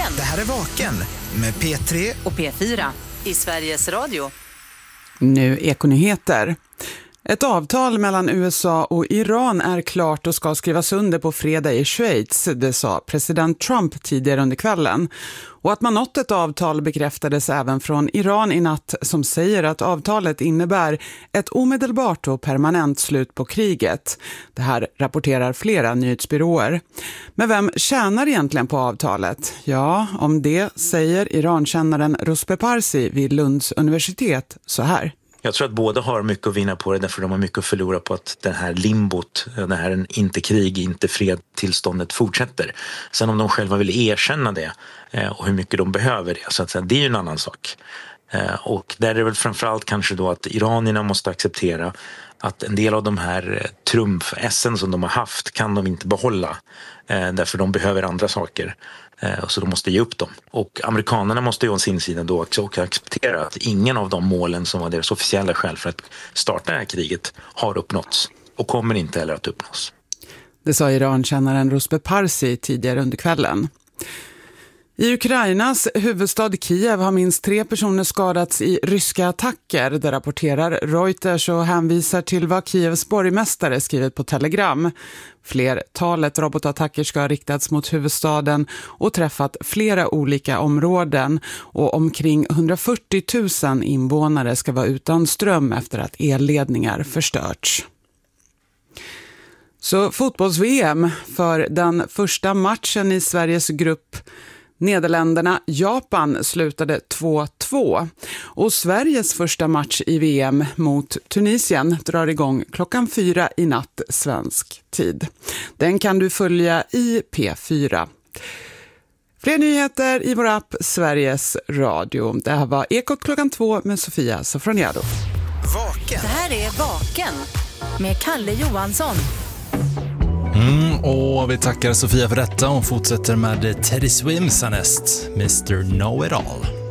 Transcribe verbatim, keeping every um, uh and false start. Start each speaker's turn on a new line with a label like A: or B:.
A: Vaken.
B: Det här är Vaken med P tre
A: och P fyra i Sveriges Radio.
C: Nu Ekonyheter. Ett avtal mellan U S A och Iran är klart och ska skrivas under på fredag i Schweiz, det sa president Trump tidigare under kvällen. Och att man nått ett avtal bekräftades även från Iran i natt, som säger att avtalet innebär ett omedelbart och permanent slut på kriget. Det här rapporterar flera nyhetsbyråer. Men vem tjänar egentligen på avtalet? Ja, om det säger Irankännaren Ruspe Parsi vid Lunds universitet så här.
D: Jag tror att båda har mycket att vinna på det, därför de har mycket att förlora på att den här limbot, det här inte krig, inte fred tillståndet fortsätter. Sen om de själva vill erkänna det och hur mycket de behöver det, så att säga, det är ju en annan sak. Och där är det väl framförallt kanske då att iranierna måste acceptera att en del av de här trumf-essen som de har haft kan de inte behålla, därför de behöver andra saker. Så de måste ge upp dem. Och amerikanerna måste ju å sin sida då också acceptera att ingen av de målen som var deras officiella skäl för att starta det här kriget har uppnåtts. Och kommer inte heller att uppnås.
C: Det sa Irankännaren Ruspe Parsi tidigare under kvällen. I Ukrainas huvudstad Kiev har minst tre personer skadats i ryska attacker. Det rapporterar Reuters och hänvisar till vad Kievs borgmästare skrivit på Telegram. Flertalet robotattacker ska ha riktats mot huvudstaden och träffat flera olika områden. Och omkring hundrafyrtio tusen invånare ska vara utan ström efter att elledningar förstörts. Så fotbolls-V M för den första matchen i Sveriges grupp Nederländerna-Japan slutade två två och Sveriges första match i V M mot Tunisien drar igång klockan fyra i natt svensk tid. Den kan du följa i P fyra. Fler nyheter i vår app Sveriges Radio. Det här var Ekot klockan två med Sofia Sofroniado.
B: Vaken.
A: Det här är Vaken med Kalle Johansson.
E: Mm, och vi tackar Sofia för detta och fortsätter med Teddy Swims härnäst, mister Know It All.